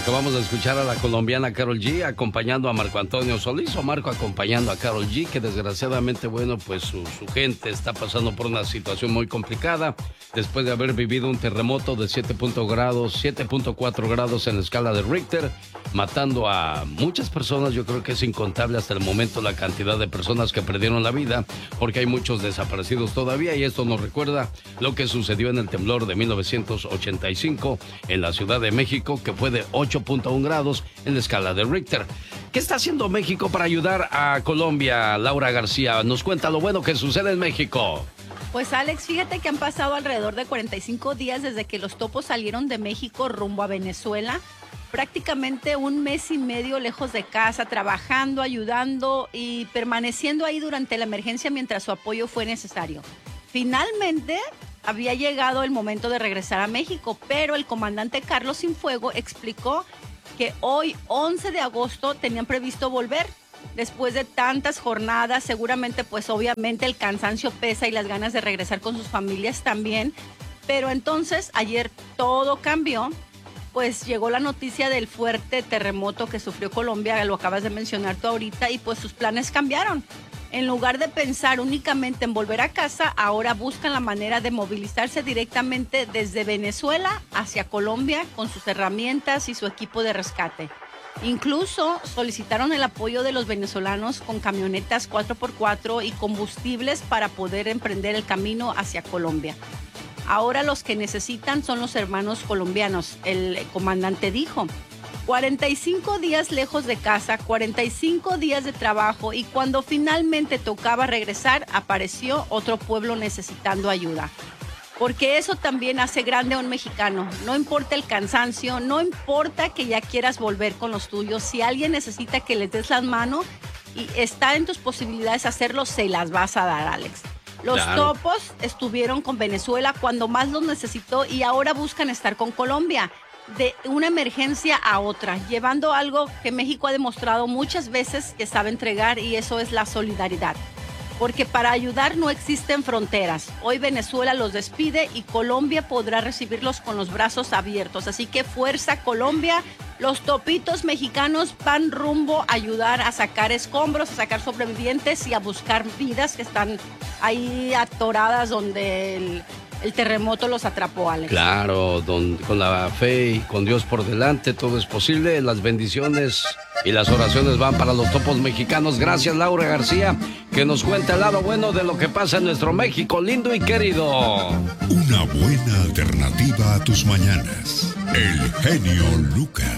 Acabamos de escuchar a la colombiana Karol G acompañando a Marco Antonio Solís, o Marco acompañando a Karol G, que desgraciadamente, bueno, pues su gente está pasando por una situación muy complicada después de haber vivido un terremoto de 7.4 grados en la escala de Richter, matando a muchas personas. Yo creo que es incontable hasta el momento la cantidad de personas que perdieron la vida, porque hay muchos desaparecidos todavía, y esto nos recuerda lo que sucedió en el temblor de 1985 en la Ciudad de México, que fue de 8.1 grados en la escala de Richter. ¿Qué está haciendo México para ayudar a Colombia? Laura García nos cuenta lo bueno que sucede en México. Pues Alex, fíjate que han pasado alrededor de 45 días desde que los topos salieron de México rumbo a Venezuela. Prácticamente un mes y medio lejos de casa, trabajando, ayudando y permaneciendo ahí durante la emergencia mientras su apoyo fue necesario. Finalmente había llegado el momento de regresar a México, pero el comandante Carlos Cienfuegos explicó que hoy, 11 de agosto, tenían previsto volver. Después de tantas jornadas, seguramente, pues obviamente el cansancio pesa y las ganas de regresar con sus familias también. Pero entonces, ayer todo cambió, pues llegó la noticia del fuerte terremoto que sufrió Colombia, lo acabas de mencionar tú ahorita, y pues sus planes cambiaron. En lugar de pensar únicamente en volver a casa, ahora buscan la manera de movilizarse directamente desde Venezuela hacia Colombia con sus herramientas y su equipo de rescate. Incluso solicitaron el apoyo de los venezolanos con camionetas 4x4 y combustibles para poder emprender el camino hacia Colombia. Ahora los que necesitan son los hermanos colombianos, el comandante dijo. 45 días lejos de casa, 45 días de trabajo, y cuando finalmente tocaba regresar, apareció otro pueblo necesitando ayuda. Porque eso también hace grande a un mexicano. No importa el cansancio, no importa que ya quieras volver con los tuyos. Si alguien necesita que les des las manos y está en tus posibilidades hacerlo, se las vas a dar, Alex. Los topos estuvieron con Venezuela cuando más los necesitó y ahora buscan estar con Colombia. De una emergencia a otra, llevando algo que México ha demostrado muchas veces que sabe entregar, y eso es la solidaridad. Porque para ayudar no existen fronteras. Hoy Venezuela los despide y Colombia podrá recibirlos con los brazos abiertos. Así que fuerza Colombia, los topitos mexicanos van rumbo a ayudar a sacar escombros, a sacar sobrevivientes y a buscar vidas que están ahí atoradas donde el terremoto los atrapó, Alex. Claro, con la fe y con Dios por delante todo es posible. Las bendiciones y las oraciones van para los topos mexicanos. Gracias, Laura García, que nos cuenta el lado bueno de lo que pasa en nuestro México lindo y querido. Una buena alternativa a tus mañanas. El genio Lucas.